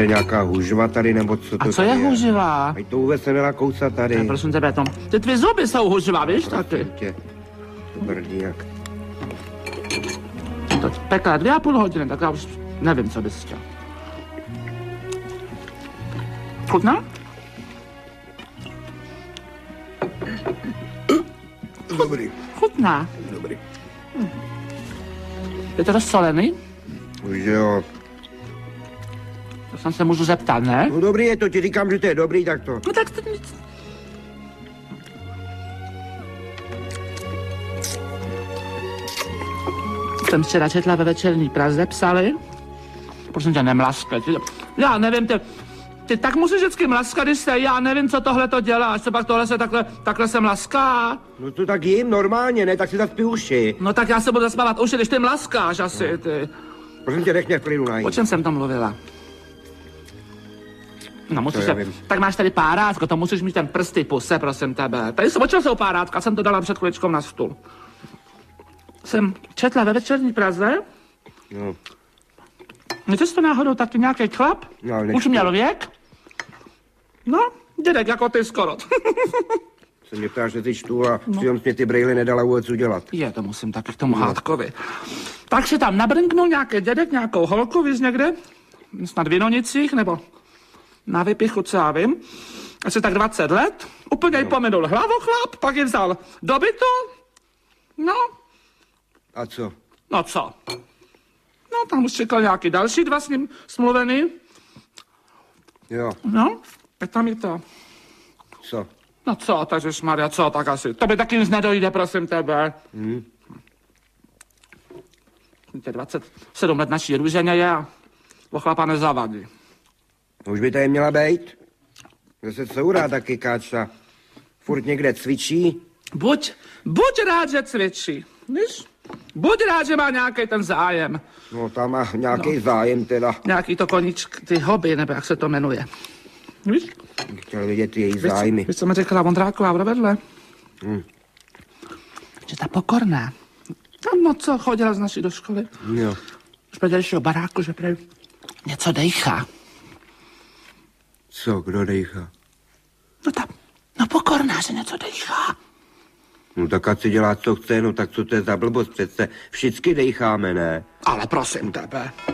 Nějaká hužva tady, nebo co to? A co je huživa? Ať to vůbec nedala kousa tady. Ne, prosím tebe, Tom. Ty tvý zuby jsou huživa, víš, taky. To brdí jak. To pekla 2,5 hodiny, tak já už nevím, co bys chtěl. Chutná? Dobrý. Chutná. Dobrý. Je to rozsolený? Už jo. To jsem se můžu zeptat, ne? No dobrý je to, ti říkám, že to je dobrý, tak to. No tak to nic. Jsem včera četla ve Večerní Praze, psali. Prosím tě, nemlaskej. Já nevím, ty tak musíš vždycky mlaskat, když se, já nevím, co tohle to dělá, až se pak tohle se takhle se mlaská. No to tak jim normálně, ne? Tak si zaspí uši. No tak já se budu zaspávat uši, když ty mlaskáš asi, ty. Prosím tě, nech mě v klidu najít. O čem jsem tam mluvila? No musíš se, tak máš tady párátko, to musíš mít ten prsty puse, prosím tebe. Tady o čem jsou párátka, jsem to dala před chviličkou na stůl. Jsem četla ve Večerní Praze. No. Víte jsi to náhodou taky nějaký chlap? No, už měl věk? No, dědek jako ty skoro. Se mě ptáš, že ty čtu a přitom mě ty brejly nedala vůbec udělat. Je, to musím taky k tomu hádkovi. Tak se tam nabrnknul nějaký dědek, nějakou holku, víš někde? Snad v Jinonicích, nebo na Vypichu, co já vím. Asi tak 20 let. Úplně jí pominul hlavochlap, pak ji vzal do bytu. No. A co? No co? No, tam už čekal nějaký další 2 s ním smluvený. Jo. No, tak tam je to. Co? No co, Maria, co, tak asi. To by taky nic nedojde, prosím tebe. 27 let naší růženě je a o chlapa nezavadí. Už by tady měla být. Zase courá taky káča. Furt někde cvičí. Buď rád, že cvičí, víš? Buď rád, že má nějaký ten zájem. No, tam má nějaký zájem teda. Nějaký to koníčk, ty hobby, nebo jak se to jmenuje. Víš? Chtěl vidět její zájmy. Víš, co mi řekla Vondráková vedle? Že ta Pokorná. No co, chodila z naší do školy. Jo. Už do baráku, že prej něco dejchá. Co, kdo dejchá? No Pokorná, že něco dejchá. No tak ať si dělá, co chce, no tak co to je za blbost přece. Všichni dejcháme, ne? Ale prosím tebe.